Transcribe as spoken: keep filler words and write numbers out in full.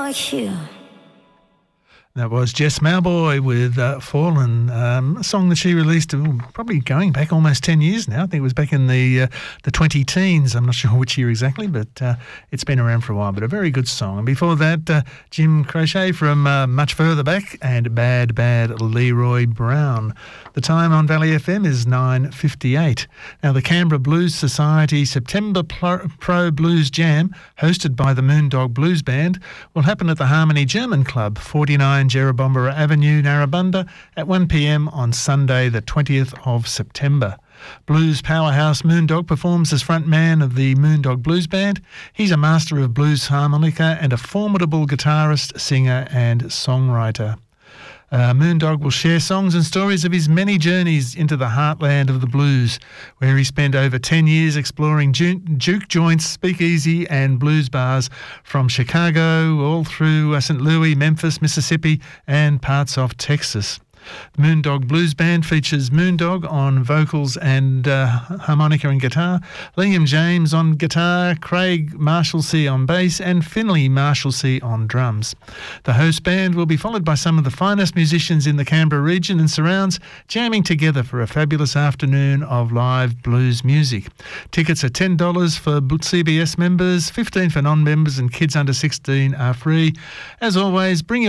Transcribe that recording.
like you. That was Jess Mauboy with uh, Fallen, um, a song that she released uh, probably going back almost ten years now. I think it was back in the uh, the twenty-teens. I'm not sure which year exactly, but uh, it's been around for a while. But a very good song. And before that, uh, Jim Croce from uh, much further back and Bad Bad Leroy Brown. The time on Valley F M is nine fifty-eight. Now, the Canberra Blues Society September Pro Blues Jam, hosted by the Moondog Blues Band, will happen at the Harmony German Club, forty-nine Jerrabomberra Avenue, Narrabundah, at one p m on Sunday the twentieth of September. Blues powerhouse Moondog performs as frontman of the Moondog Blues Band. He's a master of blues harmonica and a formidable guitarist, singer and songwriter. Uh, Moondog will share songs and stories of his many journeys into the heartland of the blues, where he spent over ten years exploring ju- juke joints, speakeasy and blues bars from Chicago all through uh, Saint Louis, Memphis, Mississippi and parts of Texas. The Moondog Blues Band features Moondog on vocals and uh, harmonica and guitar, Liam James on guitar, Craig Marshalsea on bass and Finley Marshalsea on drums. The host band will be followed by some of the finest musicians in the Canberra region and surrounds, jamming together for a fabulous afternoon of live blues music. Tickets are ten dollars for C B S members, fifteen dollars for non-members, and kids under sixteen are free. As always, bring your